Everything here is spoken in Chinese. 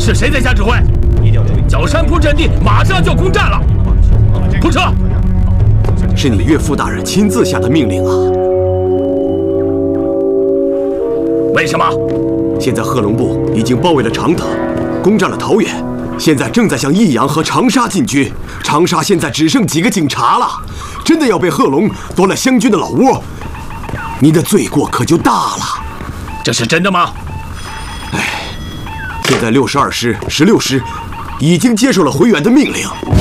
是谁在下指挥？角山铺阵地马上就攻占了，铺车。 是你岳父大人亲自下的命令啊！ 为什么？ 现在贺龙部已经包围了常德，攻占了桃园，现在正在向益阳和长沙进军。长沙现在只剩几个警察了，真的要被贺龙夺了湘军的老窝，你的罪过可就大了。 这是真的吗？ 哎，现在62师、16师已经接受了回援的命令。